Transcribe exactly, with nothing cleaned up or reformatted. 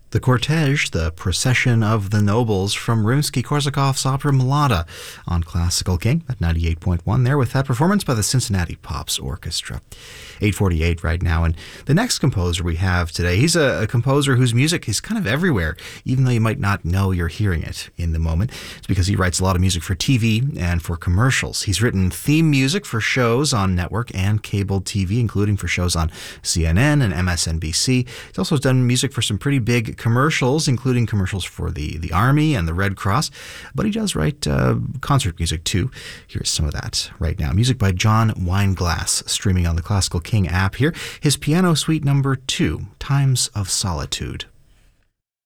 The Cortege, the Procession of the Nobles from Rimsky-Korsakov's opera Mlada on Classical King at ninety-eight point one there with that performance by the Cincinnati Pops Orchestra. eight forty-eight right now, and the next composer we have today, he's a, a composer whose music is kind of everywhere, even though you might not know you're hearing it in the moment. It's because he writes a lot of music for T V and for commercials. He's written theme music for shows on network and cable T V, including for shows on C N N and M S N B C. He's also done music for some pretty big commercials, including commercials for the, the Army and the Red Cross, but he does write uh, concert music too. Here's some of that right now. Music by John Weinglass, streaming on the Classical King app here. His piano suite number two, Times of Solitude.